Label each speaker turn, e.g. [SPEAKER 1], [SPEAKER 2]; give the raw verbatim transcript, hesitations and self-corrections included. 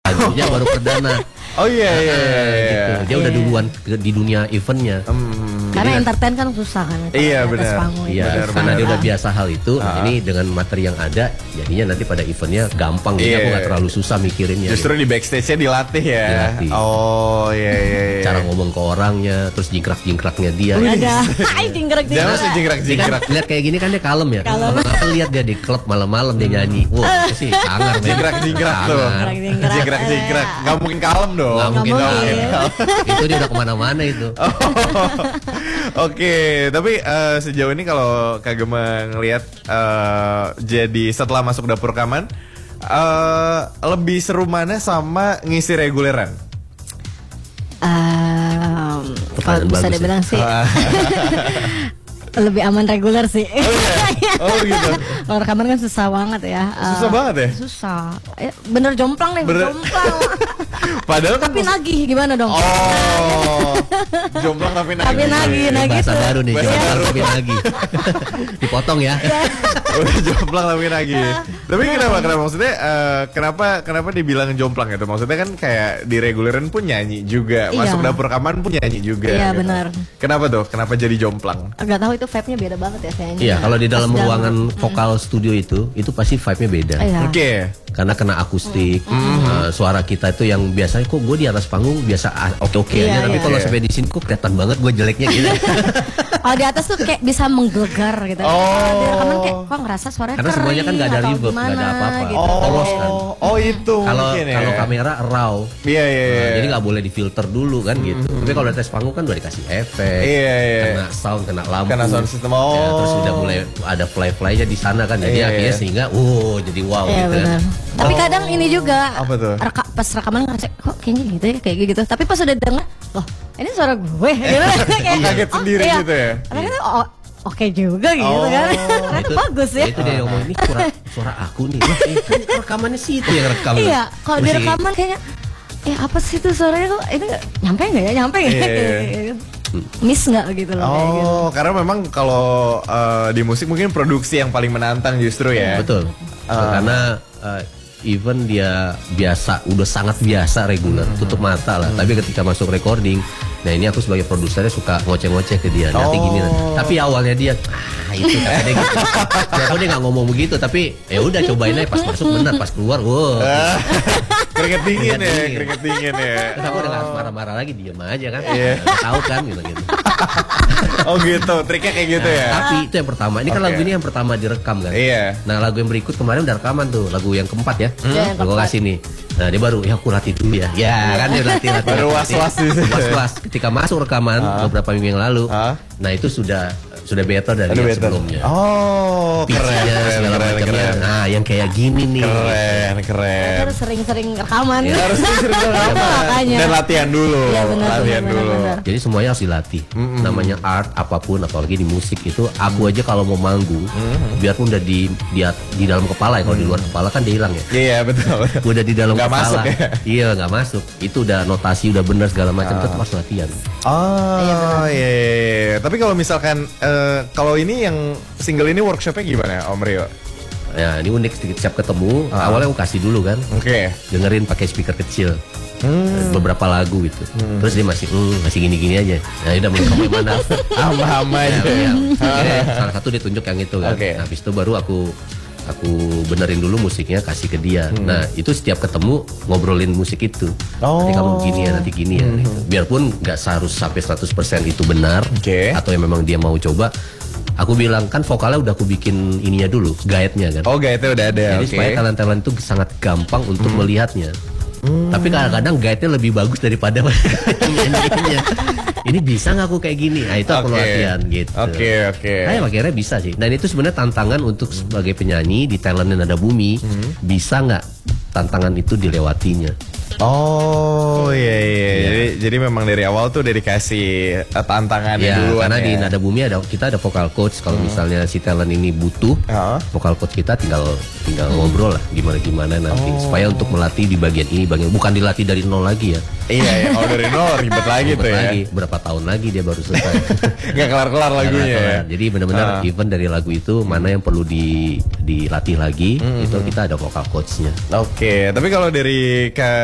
[SPEAKER 1] lagunya baru perdana.
[SPEAKER 2] Oh iya iya, iya, iya.
[SPEAKER 1] Gitu. Dia udah duluan di dunia eventnya.
[SPEAKER 2] Hmm.
[SPEAKER 3] Karena entertain kan susah kan.
[SPEAKER 2] Iya benar.
[SPEAKER 1] Iya,
[SPEAKER 2] bener,
[SPEAKER 1] karena
[SPEAKER 2] bener.
[SPEAKER 1] dia udah biasa hal itu.
[SPEAKER 2] Ah.
[SPEAKER 1] Ini dengan materi yang ada, jadinya nanti pada eventnya gampang. Jadi
[SPEAKER 2] Iya,
[SPEAKER 1] aku nggak
[SPEAKER 2] iya.
[SPEAKER 1] terlalu susah mikirinnya.
[SPEAKER 2] Justru
[SPEAKER 1] gitu.
[SPEAKER 2] di backstage-nya dilatih ya.
[SPEAKER 1] Dilatih.
[SPEAKER 2] Oh iya iya. iya.
[SPEAKER 1] Cara ngomong ke orangnya, terus jingkrak-jingkraknya dia.
[SPEAKER 3] Ada. Hai jingkrak
[SPEAKER 2] Dia
[SPEAKER 3] jingkrak.
[SPEAKER 2] masih
[SPEAKER 1] Dia kan
[SPEAKER 2] jingkrak-jingkrak.
[SPEAKER 1] lihat kayak gini kan dia kalem ya.
[SPEAKER 3] Kalem.
[SPEAKER 1] Apa lihat dia di klub malam-malam dia nyanyi. Wah, itu sih sangar men.
[SPEAKER 2] Jingkrak-jingkrak tuh.
[SPEAKER 1] Sangar.
[SPEAKER 3] Jingkrak-jingkrak.
[SPEAKER 2] Jingkrak-jingkrak. Gak mungkin kalem dong.
[SPEAKER 1] Nggak mungkin
[SPEAKER 3] Nggak
[SPEAKER 1] kalem.
[SPEAKER 3] mungkin.
[SPEAKER 1] Itu dia udah kemana-mana itu.
[SPEAKER 2] Oke, tapi eh, sejauh ini kalau Kak Gema ngelihat eh, jadi setelah masuk dapur rekaman eh, lebih seru mana sama ngisi reguleran?
[SPEAKER 3] Um, kalau
[SPEAKER 1] Pertanyaan
[SPEAKER 3] bisa
[SPEAKER 1] bagus
[SPEAKER 3] dibilang sih lebih aman reguler sih.
[SPEAKER 2] Oh iya? Oh gitu.
[SPEAKER 3] Kalau rekaman kan susah banget ya.
[SPEAKER 2] Susah
[SPEAKER 3] Eh,
[SPEAKER 2] banget ya?
[SPEAKER 3] Susah. Eh, bener jomplang deh,
[SPEAKER 2] Bener.
[SPEAKER 3] jomplang.
[SPEAKER 2] Padahal kan
[SPEAKER 3] Tapi
[SPEAKER 2] pos-
[SPEAKER 3] nagih gimana dong?
[SPEAKER 2] Oh, jomplang tapi nagih.
[SPEAKER 3] Tapi nagih,
[SPEAKER 1] Ini
[SPEAKER 3] nagih
[SPEAKER 1] bahasa
[SPEAKER 3] tuh.
[SPEAKER 1] baru nih,
[SPEAKER 2] Bahasa
[SPEAKER 1] coba
[SPEAKER 2] baru.
[SPEAKER 1] tapi lagi. Dipotong ya.
[SPEAKER 2] Udah jomplang tapi nagih. Tapi kenapa kenapa maksudnya eh, kenapa kenapa dibilang jomplang itu? Maksudnya kan kayak di reguleran pun nyanyi juga,
[SPEAKER 3] Iya.
[SPEAKER 2] masuk dapur rekaman pun nyanyi juga.
[SPEAKER 3] Iya,
[SPEAKER 2] gitu.
[SPEAKER 3] benar.
[SPEAKER 2] Kenapa tuh? Kenapa jadi jomplang?
[SPEAKER 3] Agak tahu itu vibe-nya beda banget ya kayaknya.
[SPEAKER 1] Iya, kalau di dalam
[SPEAKER 3] Pas
[SPEAKER 1] ruangan vokal studio itu, itu pasti vibe-nya beda.
[SPEAKER 3] Iya.
[SPEAKER 2] Oke.
[SPEAKER 1] Karena kena akustik, eh, suara kita itu yang biasanya kok gue di atas panggung biasa ah, oke-oke
[SPEAKER 3] Iya,
[SPEAKER 1] aja, tapi
[SPEAKER 3] iya.
[SPEAKER 1] kalau
[SPEAKER 2] Iya.
[SPEAKER 1] sampai di sini kok kelihatan banget gue jeleknya gitu.
[SPEAKER 3] Kalau di atas tuh kayak bisa menggelegar gitu.
[SPEAKER 2] Oh.
[SPEAKER 3] Kalau di rekaman kayak kok ngerasa suaranya
[SPEAKER 1] Karena semuanya kan nggak ada
[SPEAKER 3] kering
[SPEAKER 1] reverb,
[SPEAKER 3] atau
[SPEAKER 1] nggak ada
[SPEAKER 3] gimana
[SPEAKER 1] apa-apa.
[SPEAKER 3] gitu.
[SPEAKER 2] Oh,
[SPEAKER 1] Polos kan.
[SPEAKER 2] oh itu
[SPEAKER 1] Kalau
[SPEAKER 2] mungkin ya.
[SPEAKER 1] kalau kamera raw,
[SPEAKER 2] Iya iya iya.
[SPEAKER 1] nah, jadi nggak boleh difilter dulu kan gitu. Tapi kalau di atas panggung kan udah dikasih efek,
[SPEAKER 2] Iya, iya.
[SPEAKER 1] kena sound, kena lampu,
[SPEAKER 2] Kena sound system.
[SPEAKER 1] Ya,
[SPEAKER 2] Oh.
[SPEAKER 1] terus udah mulai ada fly-flynya di sana kan, jadi
[SPEAKER 2] Iya,
[SPEAKER 1] akhirnya
[SPEAKER 2] iya.
[SPEAKER 1] sehingga, wow, jadi wow
[SPEAKER 3] Iya
[SPEAKER 1] gitu.
[SPEAKER 3] benar.
[SPEAKER 1] Kan.
[SPEAKER 3] Tapi
[SPEAKER 2] Oh.
[SPEAKER 3] kadang ini juga
[SPEAKER 2] Apa tuh?
[SPEAKER 3] reka, pas rekaman ngerasa kok kayaknya gitu ya kayak gitu. Tapi pas udah denger, loh ini suara gue gitu. Kayak,
[SPEAKER 2] kaget sendiri
[SPEAKER 3] iya.
[SPEAKER 2] gitu ya?
[SPEAKER 3] Ternyata oh, oke juga gitu
[SPEAKER 2] Oh.
[SPEAKER 3] kan. Ternyata bagus ya.
[SPEAKER 1] Itu dia yang ngomong ini suara, suara aku nih. Wah, eh, kan rekamannya sih itu yang rekam.
[SPEAKER 3] Iya, kalau di
[SPEAKER 1] Mesti-
[SPEAKER 3] rekaman kayaknya eh apa sih itu suaranya kok ini nggak- nyampe nggak ya nyampe nggak ya?
[SPEAKER 2] Iya.
[SPEAKER 3] Gitu. Miss nggak gitu loh kayak gitu.
[SPEAKER 2] Oh, karena memang kalau eh, di musik mungkin produksi yang paling menantang justru ya.
[SPEAKER 1] Betul.
[SPEAKER 2] Ah.
[SPEAKER 1] Karena uh, even dia biasa, udah sangat biasa reguler,
[SPEAKER 2] Hmm.
[SPEAKER 1] tutup mata lah. Tapi ketika masuk recording, nah ini aku sebagai produsernya suka ngoceh-ngoceh ke dia. Nanti
[SPEAKER 2] Oh.
[SPEAKER 1] gini, tapi awalnya dia, ah itu kata dia gitu. Ya, aku dia nggak ngomong begitu, tapi ya udah cobain aja. Pas masuk benar, pas keluar, wow.
[SPEAKER 2] Keringet dingin
[SPEAKER 1] Keringet
[SPEAKER 2] ya,
[SPEAKER 1] dingin.
[SPEAKER 2] keringet dingin ya.
[SPEAKER 1] Terus aku udah nggak marah-marah lagi, diem aja kan.
[SPEAKER 2] Iya.
[SPEAKER 1] Udah tahu kan gitu gitu.
[SPEAKER 2] Oh gitu, triknya kayak gitu ya.
[SPEAKER 1] Tapi itu yang pertama. Ini kan
[SPEAKER 2] Oke.
[SPEAKER 1] lagu ini yang pertama direkam kan.
[SPEAKER 2] Iya.
[SPEAKER 1] Nah lagu yang berikut kemarin udah rekaman tuh, lagu yang keempat ya.
[SPEAKER 3] Iya, yang
[SPEAKER 1] Gue
[SPEAKER 3] keempat.
[SPEAKER 1] kasih nih. Nah dia baru, ya aku latih dulu ya. Ya kan dia latih latih.
[SPEAKER 2] Baru
[SPEAKER 1] latih.
[SPEAKER 2] was-was di situ.
[SPEAKER 1] Was-was. Ketika masuk rekaman beberapa minggu yang lalu,
[SPEAKER 2] Ah.
[SPEAKER 1] nah itu sudah sudah better dari
[SPEAKER 2] Aduh,
[SPEAKER 1] yang
[SPEAKER 2] better.
[SPEAKER 1] sebelumnya.
[SPEAKER 2] Oh, keren,
[SPEAKER 1] Pitch-nya
[SPEAKER 2] keren,
[SPEAKER 1] segala
[SPEAKER 2] keren,
[SPEAKER 1] macamnya.
[SPEAKER 2] keren.
[SPEAKER 1] Nah yang kayak gini nih.
[SPEAKER 2] Keren, keren.
[SPEAKER 3] Harus sering-sering rekaman.
[SPEAKER 2] Ya, harus sering
[SPEAKER 3] Makanya.
[SPEAKER 2] dan latihan dulu.
[SPEAKER 3] Iya, benar,
[SPEAKER 2] latihan
[SPEAKER 3] benar,
[SPEAKER 2] dulu.
[SPEAKER 3] benar, benar.
[SPEAKER 1] Jadi semuanya harus dilatih. Namanya art apapun, apalagi di musik itu, aku aja kalau mau manggung, biarpun udah di di, di dalam kepala ya, kalau di luar kepala kan dia hilang ya.
[SPEAKER 2] Iya, betul.
[SPEAKER 1] Udah di dalam
[SPEAKER 2] Nggak
[SPEAKER 1] kepala,
[SPEAKER 2] masuk ya?
[SPEAKER 1] iya nggak masuk. Itu udah notasi udah benar segala macam, tetap harus latihan.
[SPEAKER 2] Oh, iya, iya, iya. Tapi kalau misalkan eh, kalau ini yang single ini workshopnya gimana, Om Rio?
[SPEAKER 1] Ya ini unik sedikit, siap ketemu. Awalnya aku kasih dulu kan,
[SPEAKER 2] Oke.
[SPEAKER 1] dengerin pakai speaker kecil.
[SPEAKER 2] Hmm.
[SPEAKER 1] Beberapa lagu gitu. Terus dia masih, hmm, masih gini-gini aja. Nah udah mulai kamu yang mana?
[SPEAKER 2] Hamba-hamba
[SPEAKER 1] Ya,
[SPEAKER 2] aja.
[SPEAKER 1] ya. Akhirnya salah satu dia tunjuk yang itu kan.
[SPEAKER 2] Oke.
[SPEAKER 1] Nah, habis itu baru aku aku benerin dulu musiknya, kasih ke dia. Nah itu setiap ketemu ngobrolin musik itu. Nanti kamu
[SPEAKER 2] Oh.
[SPEAKER 1] gini ya, nanti gini ya. gitu. Biarpun nggak harus sampai seratus persen itu benar,
[SPEAKER 2] Oke.
[SPEAKER 1] atau yang memang dia mau coba. Aku bilang kan vokalnya udah aku bikin ininya dulu, guide-nya kan.
[SPEAKER 2] Oh, guide-nya udah ada.
[SPEAKER 1] Jadi
[SPEAKER 2] Oke.
[SPEAKER 1] supaya talent-talent itu sangat gampang untuk melihatnya. Tapi kadang-kadang guide-nya lebih bagus daripada nyanyiinnya. Ini bisa nggak aku kayak gini? Nah itu aku
[SPEAKER 2] Oke.
[SPEAKER 1] latihan gitu.
[SPEAKER 2] Oke, oke.
[SPEAKER 1] Nah, akhirnya bisa sih. Dan itu sebenarnya tantangan untuk sebagai penyanyi di Talent dan Nada Bumi, bisa nggak tantangan itu dilewatinya?
[SPEAKER 2] Oh iya iya. Jadi, jadi memang dari awal tuh udah dikasih eh, tantangannya
[SPEAKER 1] Ya,
[SPEAKER 2] duluan
[SPEAKER 1] karena
[SPEAKER 2] ya.
[SPEAKER 1] di Nada Bumi ada kita ada vocal coach. Kalau misalnya si talent ini butuh,
[SPEAKER 2] Heeh.
[SPEAKER 1] vocal coach kita tinggal tinggal ngobrol lah gimana gimana nanti supaya untuk melatih di bagian ini, bagian bukan dilatih dari nol lagi ya.
[SPEAKER 2] Iya ya. Kalau dari nol ribet lagi
[SPEAKER 1] Ribet
[SPEAKER 2] tuh ya.
[SPEAKER 1] lagi, berapa tahun lagi dia baru selesai.
[SPEAKER 2] Nggak kelar-kelar lagunya ya.
[SPEAKER 1] Kelar-kelar. Jadi benar-benar
[SPEAKER 2] Ah.
[SPEAKER 1] even dari lagu itu mana yang perlu di dilatih lagi, itu kita ada vocal coachnya.
[SPEAKER 2] Oke, tapi kalau dari Kak